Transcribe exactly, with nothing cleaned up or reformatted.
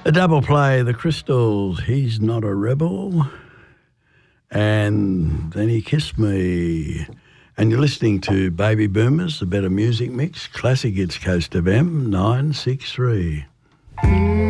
A double play, The Crystals, He's Not a Rebel, and Then He Kissed Me. And you're listening to Baby Boomers, the Better Music Mix, Classic Hits Coast F M, nine six three.